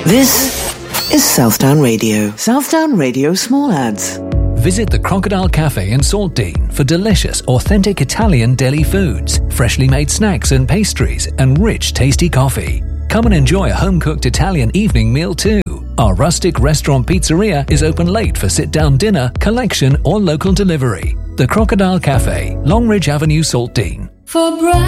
This is Southdown Radio. Southdown Radio Small Ads. Visit the Crocodile Cafe in Saltdean for delicious, authentic Italian deli foods, freshly made snacks and pastries, and rich, tasty coffee. Come and enjoy a home-cooked Italian evening meal too. Our rustic restaurant pizzeria is open late for sit-down dinner, collection, or local delivery. The Crocodile Cafe, Longridge Avenue, Saltdean.